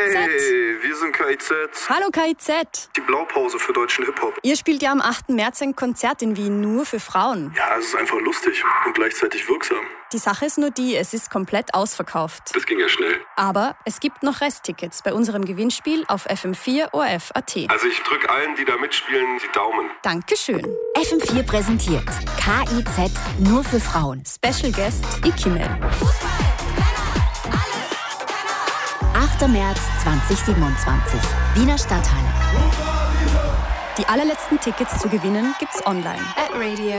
Hey, wir sind KIZ. Hallo KIZ. Die Blaupause für deutschen Hip-Hop. Ihr spielt ja am 8. März ein Konzert in Wien nur für Frauen. Ja, es ist einfach lustig und gleichzeitig wirksam. Die Sache ist nur die, es ist komplett ausverkauft. Das ging ja schnell. Aber es gibt noch Resttickets bei unserem Gewinnspiel auf FM4 ORF.at. Also ich drücke allen, die da mitspielen, die Daumen. Dankeschön. FM4 präsentiert KIZ nur für Frauen. Special Guest Ikimel. 8. März 2027. Wiener Stadthalle. Die allerletzten Tickets zu gewinnen gibt's online. @radio